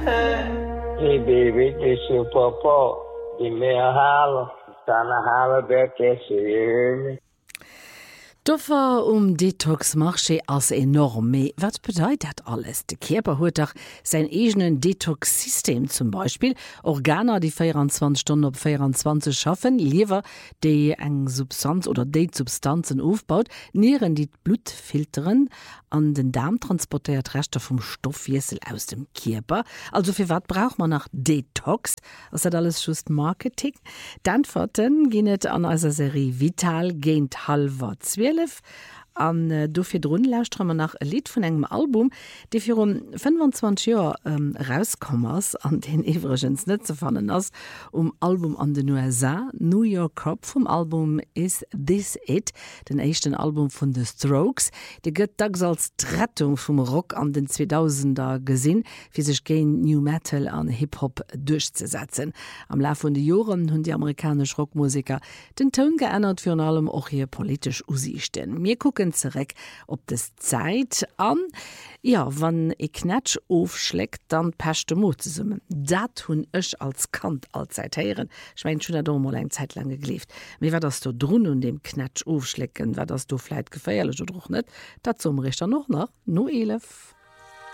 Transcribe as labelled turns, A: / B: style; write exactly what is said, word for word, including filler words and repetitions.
A: Hey baby, this your papa. Die mehr halen. Dann halen wird es hier.
B: D'Offer um Detoxmarché ass enorm méi. Wat bedeit dat alles? De Kierper huet dach sein egenen Detox-System zum Beispiel. Organer, die vierundzwanzig Stunden op vierundzwanzig schaffen, Leber, déi eng Substanz oder déi Substanzen aufbaut, Nieren, die Blut filteren, an den Darm transportiert Reste vom Stoffwechsel aus dem Kierper. Also für wat braucht man nach Detox? Das hat alles just Marketing. D'Antworten ginnet an eiser Serie Vital géint halver zwölf. An äh, dofir drun lausstrmmer nach e Lied vun engem Album, de fir um fünfundzwanzig Joer ähm, rauskommers an den iwregens net ze fannen ass um Album an den U S A. New York Cop vom Album Is This It, den echten Album vun The Strokes. De gëtt dags als Rettung vum Rock an den zweitausender gesinn, fir sech géin New Metal an Hip-Hop durchzusetzen. Am Lauf vun de Joren hunn die amerikasch Rockmusiker den Ton geënnert fir an allem och hier politisch usichten. Mir gucken zurück ob das Zeit an ja wann e Knetsch aufschlägt dann pechte Mut summen dat hun ich als Kant allzeit heieren ich mein schon da mal eine Zeit lang gelieft mir war das du drun und dem Knetsch aufschlecken war das du vielleicht gefährlich oder doch nicht dazu Richter noch nach no elf